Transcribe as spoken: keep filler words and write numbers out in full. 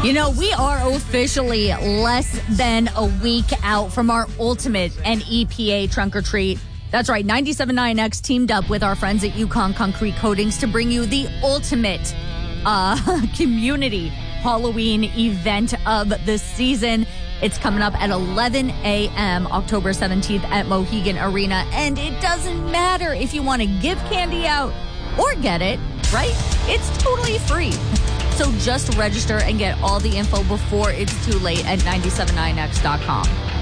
You know, we are officially less than a week out from our ultimate N E P A trunk or treat. That's right, ninety-seven point nine X teamed up with our friends at Yukon Concrete Coatings to bring you the ultimate uh, community Halloween event of the season. It's coming up at eleven a.m. October seventeenth at Mohegan Arena. And it doesn't matter if you want to give candy out or get it, right? It's totally free. So just register and get all the info before it's too late at nine seven nine x dot com.